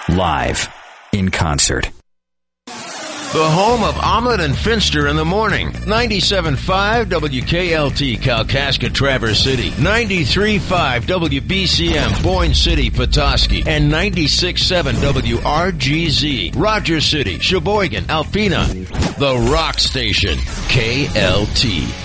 live, in concert. The home of Omelet and Finster in the morning. 97.5 WKLT, Kalkaska, Traverse City. 93.5 WBCM, Boyne City, Petoskey. And 96.7 WRGZ, Rogers City, Sheboygan, Alpena. The Rock Station, KLT.